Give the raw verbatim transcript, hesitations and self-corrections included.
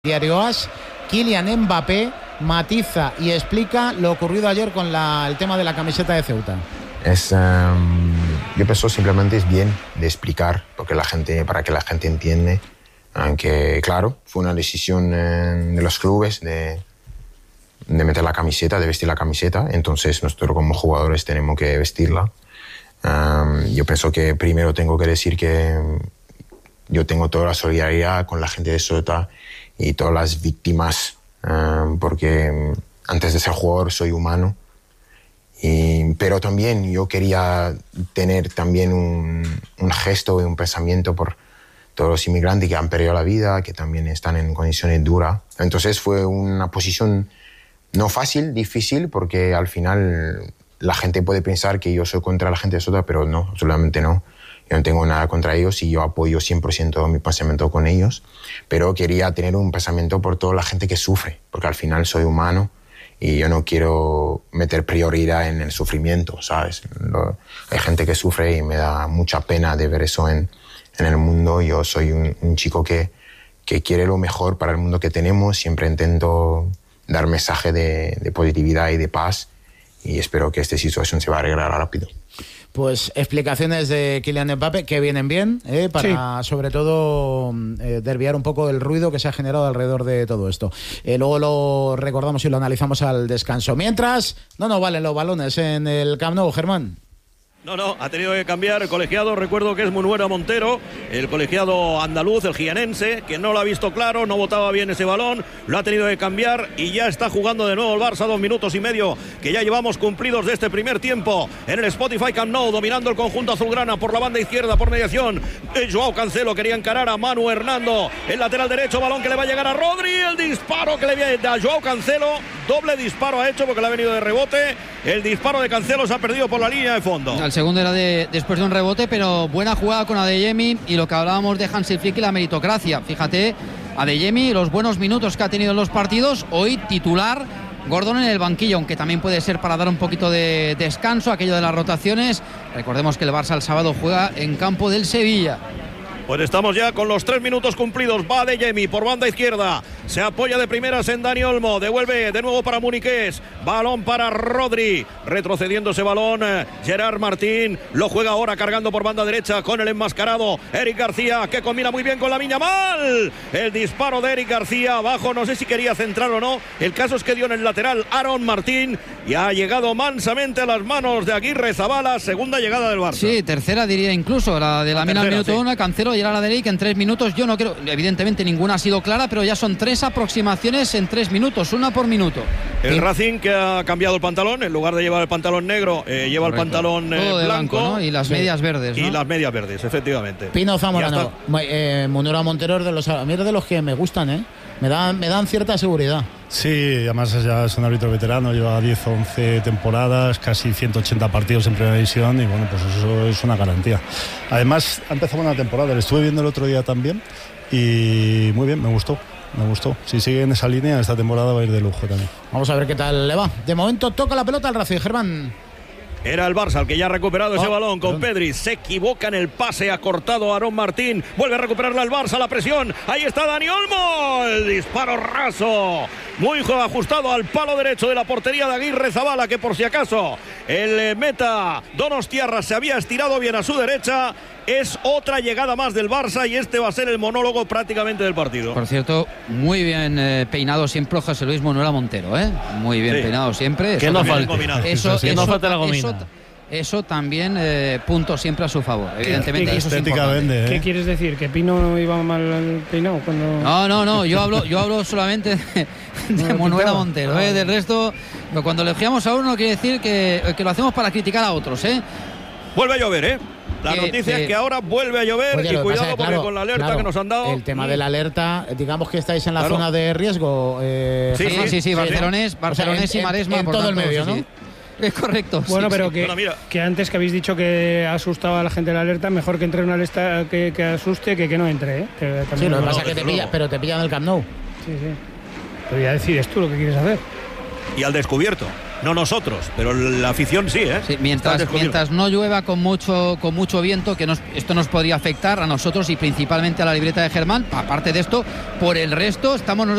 Diario As, Kylian Mbappé matiza y explica lo ocurrido ayer con la, el tema de la camiseta de Ceuta. Es, um, yo pienso simplemente es bien de explicar porque la gente, para que la gente entiende, aunque claro, fue una decisión eh, de los clubes de, de meter la camiseta, de vestir la camiseta, entonces nosotros como jugadores tenemos que vestirla. Um, yo pienso que primero tengo que decir que yo tengo toda la solidaridad con la gente de Ceuta y todas las víctimas, uh, porque antes de ser jugador soy humano, y, pero también yo quería tener también un, un gesto y un pensamiento por todos los inmigrantes que han perdido la vida, que también están en condiciones duras. Entonces fue una posición no fácil, difícil, porque al final la gente puede pensar que yo soy contra la gente de Ceuta, pero no, absolutamente no. Yo no tengo nada contra ellos y yo apoyo cien por ciento mi pensamiento con ellos, pero quería tener un pensamiento por toda la gente que sufre, porque al final soy humano y yo no quiero meter prioridad en el sufrimiento, ¿sabes? Lo, hay gente que sufre y me da mucha pena de ver eso en, en el mundo. Yo soy un, un chico que, que quiere lo mejor para el mundo que tenemos, siempre intento dar mensaje de, de positividad y de paz y espero que esta situación se va a arreglar rápido. Pues explicaciones de Kylian Mbappé que vienen bien, ¿eh? Para sí. sobre todo eh, desviar un poco el ruido que se ha generado alrededor de todo esto. Eh, luego lo recordamos y lo analizamos al descanso. Mientras, no nos valen los balones en el Camp Nou, Germán. No, no, ha tenido que cambiar el colegiado, recuerdo que es Munuera Montero, el colegiado andaluz, el jienense, que no lo ha visto claro, no botaba bien ese balón, lo ha tenido que cambiar y ya está jugando de nuevo el Barça, dos minutos y medio que ya llevamos cumplidos de este primer tiempo en el Spotify Camp Nou, dominando el conjunto azulgrana por la banda izquierda, por mediación de Joao Cancelo, quería encarar a Manu Hernando, el lateral derecho, balón que le va a llegar a Rodri, el disparo que le viene a Joao Cancelo, doble disparo ha hecho porque le ha venido de rebote, el disparo de Cancelo se ha perdido por la línea de fondo. El segundo era de, después de un rebote, pero buena jugada con Adeyemi y lo que hablábamos de Hansi Flick y la meritocracia. Fíjate, Adeyemi, los buenos minutos que ha tenido en los partidos, hoy titular, Gordon en el banquillo, aunque también puede ser para dar un poquito de descanso, aquello de las rotaciones. Recordemos que el Barça el sábado juega en campo del Sevilla. Pues estamos ya con los tres minutos cumplidos. Va Adeyemi por banda izquierda. Se apoya de primeras en Dani Olmo. Devuelve de nuevo para Muniqués. Balón para Rodri. Retrocediendo ese balón. Gerard Martín. Lo juega ahora cargando por banda derecha con el enmascarado Eric García, que combina muy bien con Lamine Yamal. El disparo de Eric García abajo. No sé si quería centrar o no. El caso es que dio en el lateral Aaron Martín. Y ha llegado mansamente a las manos de Aguirre Zabala. Segunda llegada del Barça. Sí, tercera diría incluso. La de Lamine al minuto uno. Sí. Cancelo y ahora la de Eric en tres minutos. Yo no creo, evidentemente ninguna ha sido clara, pero ya son tres aproximaciones en tres minutos, una por minuto. El sí. Racing, que ha cambiado el pantalón, en lugar de llevar el pantalón negro, eh, lleva Correcto. el pantalón eh, blanco, blanco, ¿no? Y las sí. medias verdes, ¿no? Y las medias verdes, efectivamente. Pino Zamorano, eh, Munuera Montero de los, a mí es de los que me gustan, ¿eh? Me dan, me dan cierta seguridad. Sí, además ya es un árbitro veterano, lleva diez o once temporadas, casi ciento ochenta partidos en primera división y bueno, pues eso es una garantía. Además, ha empezado una temporada, lo estuve viendo el otro día también y muy bien, me gustó. Me gustó. Si sigue en esa línea, esta temporada va a ir de lujo también. Vamos a ver qué tal le va. De momento toca la pelota al Racing, Germán. Era el Barça el que ya ha recuperado oh, ese balón con perdón. Pedri. Se equivoca en el pase, ha cortado a Aaron Martín. Vuelve a recuperarla el Barça, la presión. Ahí está Dani Olmo. El disparo raso. Muy ajustado al palo derecho de la portería de Aguirre Zabala, que por si acaso el meta Donostiarra se había estirado bien a su derecha. Es otra llegada más del Barça y este va a ser el monólogo prácticamente del partido. Por cierto, muy bien eh, peinado siempre José Luis Munuera Montero, ¿eh? Muy bien sí. peinado siempre. Que no falte. Eso, que eso, no falte la gomina. Eso, eso también eh, punto siempre a su favor. Evidentemente, eso es importante. Vende, ¿eh? ¿Qué quieres decir? ¿Que Pino iba mal peinado? Cuando... No, no, no. Yo hablo, yo hablo solamente de, de no, Munuera Montero. ¿eh? Del resto, cuando elogiamos a uno, quiere decir que, que lo hacemos para criticar a otros, ¿eh? Vuelve a llover, ¿eh? La que, noticia eh, es que ahora vuelve a llover. Oye, y cuidado es, porque claro, con la alerta claro, que nos han dado. El tema de la alerta, digamos que estáis en la claro. zona de riesgo. Eh, sí, sí, sí, sí, sí, Barcelonés, Barcelonés o sea, en, y Maresma. En, en todo el medio, ¿no? Sí. Es correcto. Bueno, sí, pero sí. Que, bueno, mira. que antes que habéis dicho que asustaba a la gente la alerta, mejor que entre una alerta que, que asuste que que no entre, ¿eh? Que sí, lo que pasa es que te pilla, pero te pillan el Camp Nou. Sí, sí. Pero ya decides tú lo que quieres hacer. Y al descubierto. No nosotros, pero la afición sí, ¿eh? Sí, mientras, mientras no llueva con mucho, con mucho viento, que nos, esto nos podría afectar a nosotros y principalmente a la libreta de Germán. Aparte de esto, por el resto, estamos nosotros